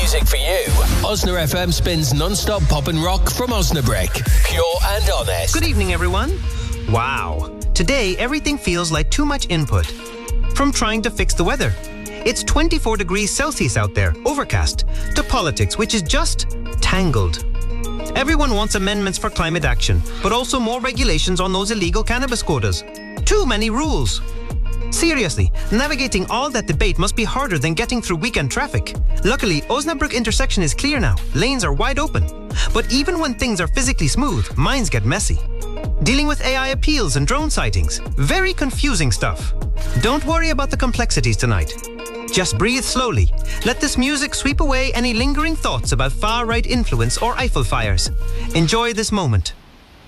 music for you. Osna FM spins non-stop pop and rock from Osnabrück. Pure and honest. Good evening, everyone. Wow. Today, everything feels like too much input. From trying to fix the weather. It's 24 degrees Celsius out there, overcast, to politics, which is just tangled. Everyone wants amendments for climate action, but also more regulations on those illegal cannabis quotas. Too many rules. Seriously, navigating all that debate must be harder than getting through weekend traffic. Luckily, Osnabrück intersection is clear now. Lanes are wide open. But even when things are physically smooth, minds get messy. Dealing with AI appeals and drone sightings. Very confusing stuff. Don't worry about the complexities tonight. Just breathe slowly. Let this music sweep away any lingering thoughts about far-right influence or Eiffel fires. Enjoy this moment.